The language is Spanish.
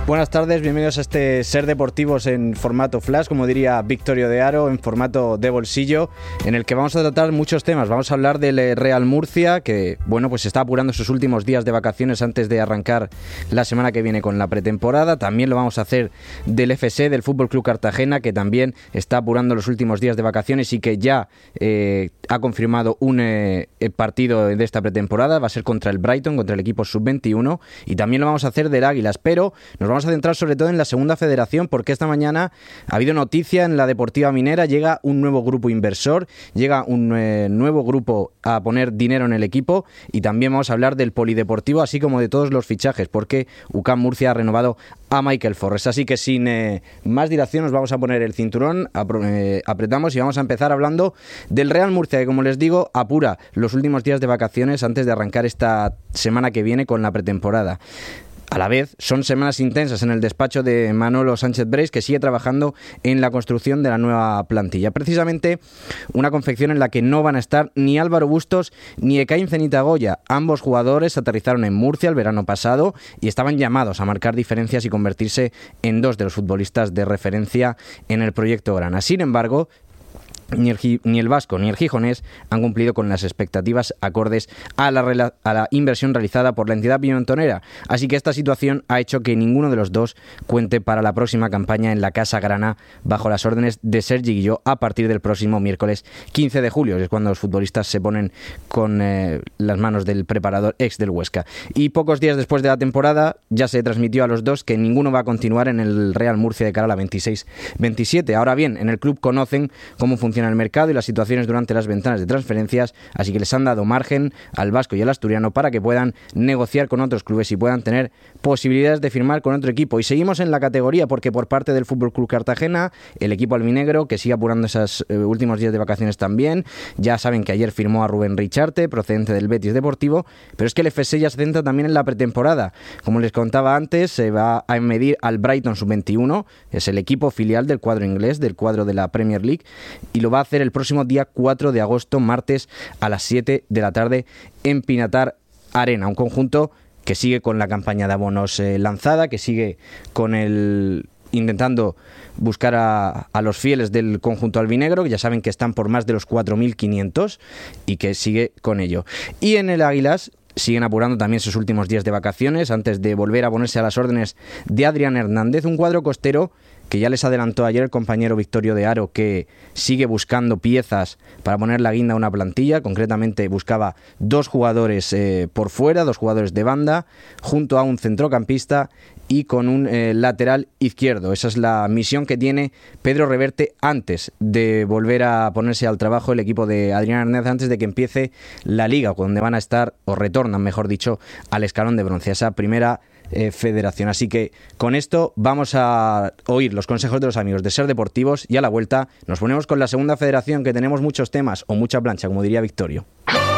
Buenas tardes, bienvenidos a este Ser Deportivos en formato flash, como diría Victorio de Aro, en formato de bolsillo, en el que vamos a tratar muchos temas. Vamos a hablar del Real Murcia, que bueno, pues está apurando sus últimos días de vacaciones antes de arrancar la semana que viene con la pretemporada. También lo vamos a hacer del FC, del Fútbol Club Cartagena, que también está apurando los últimos días de vacaciones y que ya ha confirmado un partido de esta pretemporada. Va a ser contra el Brighton, contra el equipo sub-21, y también lo vamos a hacer del Águilas, pero nos vamos a centrar sobre todo en la segunda federación, porque esta mañana ha habido noticia en la Deportiva Minera. Llega un nuevo grupo inversor, llega un nuevo grupo a poner dinero en el equipo, y también vamos a hablar del polideportivo, así como de todos los fichajes, porque UCAM Murcia ha renovado a Michael Forres. Así que sin más dilación nos vamos a poner el cinturón, apretamos y vamos a empezar hablando del Real Murcia, que como les digo apura los últimos días de vacaciones antes de arrancar esta semana que viene con la pretemporada. A la vez, son semanas intensas en el despacho de Manolo Sánchez Breis, que sigue trabajando en la construcción de la nueva plantilla. Precisamente una confección en la que no van a estar ni Álvaro Bustos ni Ekain Zenitagoya. Ambos jugadores aterrizaron en Murcia el verano pasado y estaban llamados a marcar diferencias y convertirse en dos de los futbolistas de referencia en el proyecto Grana. Sin embargo, ni el vasco ni el gijonés han cumplido con las expectativas acordes a la inversión realizada por la entidad pimentonera. Así que esta situación ha hecho que ninguno de los dos cuente para la próxima campaña en la Casa Grana, bajo las órdenes de Sergi Guilló, a partir del próximo miércoles 15 de julio, que es cuando los futbolistas se ponen con las manos del preparador ex del Huesca. Y pocos días después de la temporada ya se transmitió a los dos que ninguno va a continuar en el Real Murcia de cara a la 26-27. Ahora bien, en el club conocen cómo funciona el mercado y las situaciones durante las ventanas de transferencias, así que les han dado margen al vasco y al asturiano para que puedan negociar con otros clubes y puedan tener posibilidades de firmar con otro equipo. Y seguimos en la categoría, porque por parte del Fútbol Club Cartagena, el equipo albinegro, que sigue apurando esos últimos días de vacaciones también, ya saben que ayer firmó a Rubén Richarte, procedente del Betis Deportivo, pero es que el FC ya se centra también en la pretemporada. Como les contaba antes, se va a medir al Brighton sub-21, es el equipo filial del cuadro inglés, del cuadro de la Premier League, y lo va a hacer el próximo día 4 de agosto, martes, a las 7 de la tarde en Pinatar Arena, un conjunto que sigue con la campaña de abonos lanzada, que sigue con intentando buscar a los fieles del conjunto albinegro, que ya saben que están por más de los 4.500 y que sigue con ello. Y en el Águilas siguen apurando también sus últimos días de vacaciones antes de volver a ponerse a las órdenes de Adrián Hernández, un cuadro costero que ya les adelantó ayer el compañero Victorio de Aro, que sigue buscando piezas para poner la guinda a una plantilla. Concretamente buscaba dos jugadores por fuera, dos jugadores de banda, junto a un centrocampista y con un lateral izquierdo. Esa es la misión que tiene Pedro Reverte antes de volver a ponerse al trabajo el equipo de Adrián Hernández, antes de que empiece la Liga, donde van a estar, o retornan, mejor dicho, al escalón de bronce, a esa primera federación. Así que con esto vamos a oír los consejos de los amigos de Ser Deportivos, y a la vuelta nos ponemos con la segunda federación, que tenemos muchos temas, o mucha plancha, como diría Victorio.